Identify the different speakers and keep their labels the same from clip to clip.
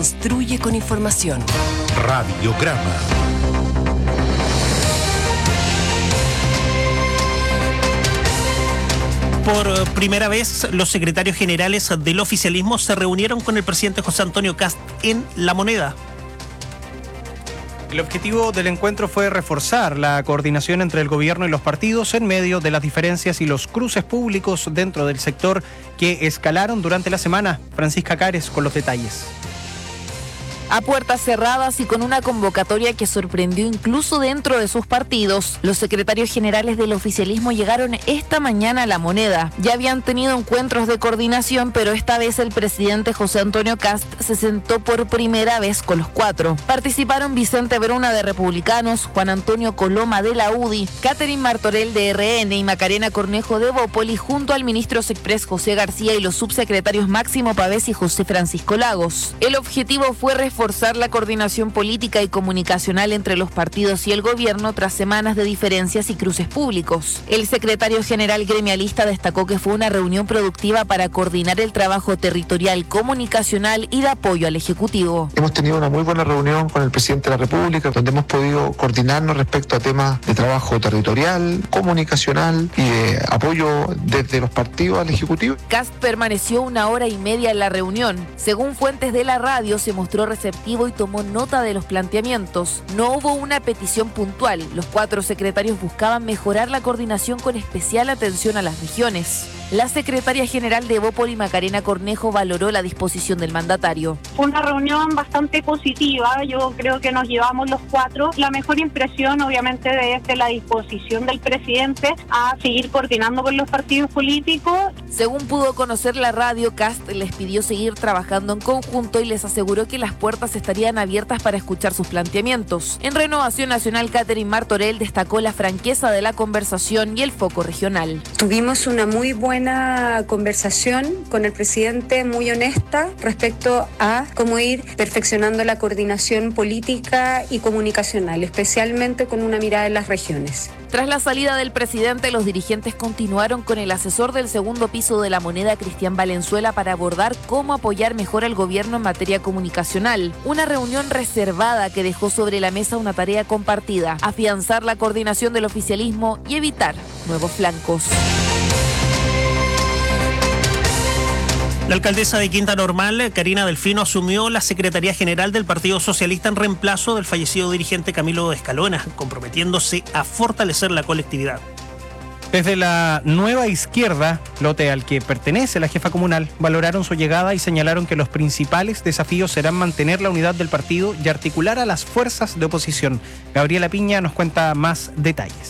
Speaker 1: construye con información.
Speaker 2: Radiograma.
Speaker 3: Por primera vez, los secretarios generales del oficialismo se reunieron con el presidente José Antonio Kast en La Moneda.
Speaker 4: El objetivo del encuentro fue reforzar la coordinación entre el gobierno y los partidos en medio de las diferencias y los cruces públicos dentro del sector que escalaron durante la semana. Francisca Cares con los detalles.
Speaker 5: A puertas cerradas y con una convocatoria que sorprendió incluso dentro de sus partidos, los secretarios generales del oficialismo llegaron esta mañana a La Moneda. Ya habían tenido encuentros de coordinación, pero esta vez el presidente José Antonio Kast se sentó por primera vez con los cuatro. Participaron Vicente Bruna de Republicanos, Juan Antonio Coloma de la UDI, Catherine Martorell de RN y Macarena Cornejo de Bópoli, junto al ministro Sexpress José García y los subsecretarios Máximo Pavés y José Francisco Lagos. El objetivo fue reforzar la coordinación política y comunicacional entre los partidos y el gobierno tras semanas de diferencias y cruces públicos. El secretario general gremialista destacó que fue una reunión productiva para coordinar el trabajo territorial, comunicacional y de apoyo al Ejecutivo.
Speaker 6: Hemos tenido una muy buena reunión con el presidente de la República, donde hemos podido coordinarnos respecto a temas de trabajo territorial, comunicacional y de apoyo desde los partidos al Ejecutivo.
Speaker 5: Kast permaneció 1 hora y media en la reunión. Según fuentes de la radio, se mostró receptivo y tomó nota de los planteamientos. No hubo una petición puntual. Los 4 secretarios buscaban mejorar la coordinación con especial atención a las regiones. La secretaria general de Bópoli, Macarena Cornejo, valoró la disposición del mandatario.
Speaker 7: Fue una reunión bastante positiva, yo creo que nos llevamos los 4. La mejor impresión obviamente de la disposición del presidente a seguir coordinando con los partidos políticos.
Speaker 5: Según pudo conocer la radio, Kast les pidió seguir trabajando en conjunto y les aseguró que las puertas estarían abiertas para escuchar sus planteamientos. En Renovación Nacional, Catherine Martorell destacó la franqueza de la conversación y el foco regional.
Speaker 8: Tuvimos una muy buena conversación con el presidente, muy honesta respecto a cómo ir perfeccionando la coordinación política y comunicacional, especialmente con una mirada en las regiones.
Speaker 5: Tras la salida del presidente, los dirigentes continuaron con el asesor del segundo piso de La Moneda, Cristian Valenzuela, para abordar cómo apoyar mejor al gobierno en materia comunicacional. Una reunión reservada que dejó sobre la mesa una tarea compartida: afianzar la coordinación del oficialismo y evitar nuevos flancos.
Speaker 3: La alcaldesa de Quinta Normal, Karina Delfino, asumió la Secretaría General del Partido Socialista en reemplazo del fallecido dirigente Camilo Escalona, comprometiéndose a fortalecer la colectividad.
Speaker 4: Desde la Nueva Izquierda, lote al que pertenece la jefa comunal, valoraron su llegada y señalaron que los principales desafíos serán mantener la unidad del partido y articular a las fuerzas de oposición. Gabriela Piña nos cuenta más detalles.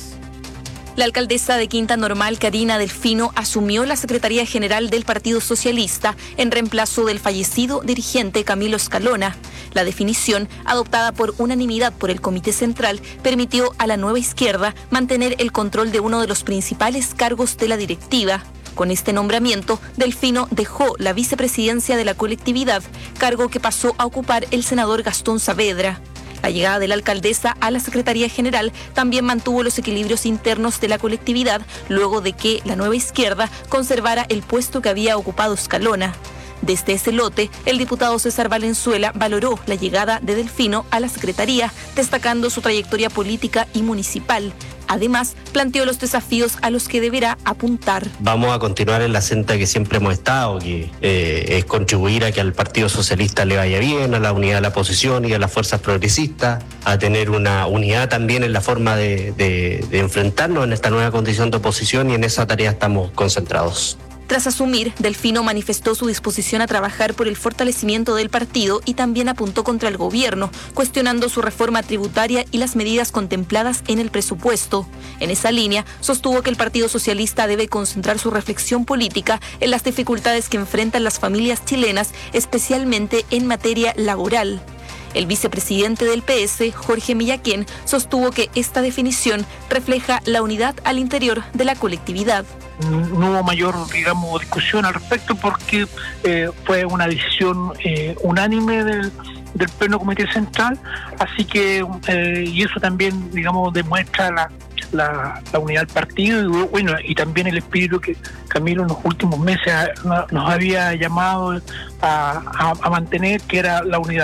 Speaker 9: La alcaldesa de Quinta Normal, Karina Delfino, asumió la Secretaría General del Partido Socialista en reemplazo del fallecido dirigente Camilo Escalona. La definición, adoptada por unanimidad por el Comité Central, permitió a la Nueva Izquierda mantener el control de uno de los principales cargos de la directiva. Con este nombramiento, Delfino dejó la vicepresidencia de la colectividad, cargo que pasó a ocupar el senador Gastón Saavedra. La llegada de la alcaldesa a la Secretaría General también mantuvo los equilibrios internos de la colectividad, luego de que la Nueva Izquierda conservara el puesto que había ocupado Escalona. Desde ese lote, el diputado César Valenzuela valoró la llegada de Delfino a la Secretaría, destacando su trayectoria política y municipal. Además, planteó los desafíos a los que deberá apuntar.
Speaker 10: Vamos a continuar en la senda que siempre hemos estado, que es contribuir a que al Partido Socialista le vaya bien, a la unidad de la oposición y a las fuerzas progresistas, a tener una unidad también en la forma de enfrentarnos en esta nueva condición de oposición, y en esa tarea estamos concentrados.
Speaker 9: Tras asumir, Delfino manifestó su disposición a trabajar por el fortalecimiento del partido y también apuntó contra el gobierno, cuestionando su reforma tributaria y las medidas contempladas en el presupuesto. En esa línea, sostuvo que el Partido Socialista debe concentrar su reflexión política en las dificultades que enfrentan las familias chilenas, especialmente en materia laboral. El vicepresidente del PS, Jorge Millaquén, sostuvo que esta definición refleja la unidad al interior de la colectividad.
Speaker 11: No hubo mayor, discusión al respecto, porque fue una decisión unánime del Pleno Comité Central, así que y eso también, demuestra la unidad del partido y también el espíritu que Camilo en los últimos meses nos había llamado a mantener, que era la unidad.